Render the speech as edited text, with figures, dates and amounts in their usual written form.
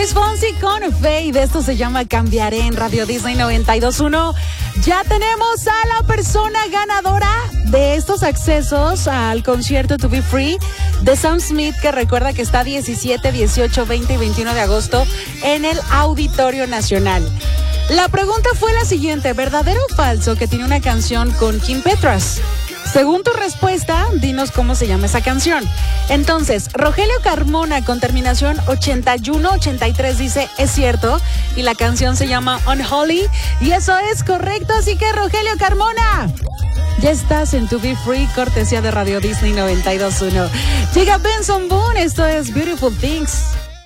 Luis Fonsi con Fade. Esto se llama Cambiaré en Radio Disney 92.1. Ya tenemos a la persona ganadora de estos accesos al concierto To Be Free de Sam Smith, que recuerda que está 17, 18, 20 y 21 de agosto en el Auditorio Nacional. La pregunta fue la siguiente: ¿verdadero o falso que tiene una canción con Kim Petras? Según tu respuesta, dinos cómo se llama esa canción. Entonces, Rogelio Carmona con terminación 8183 dice, es cierto, y la canción se llama Unholy, y eso es correcto, así que Rogelio Carmona, ya estás en To Be Free, cortesía de Radio Disney 92.1. Llega Benson Boone, esto es Beautiful Things.